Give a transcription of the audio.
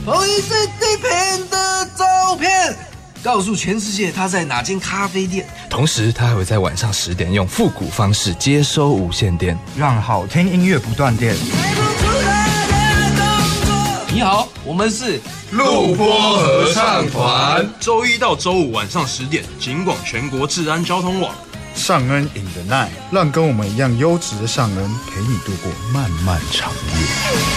拍摄地片的照片，告诉全世界他在哪间咖啡店。 同时，他还会在晚上10点用复古方式接收无线电， 让好听音乐不断电。 你好，我们是录播合唱团。 周一到周五晚上10点，警广全国治安交通网。 尚恩 in the night， 让跟我们一样优质的尚恩陪你度过漫漫长夜。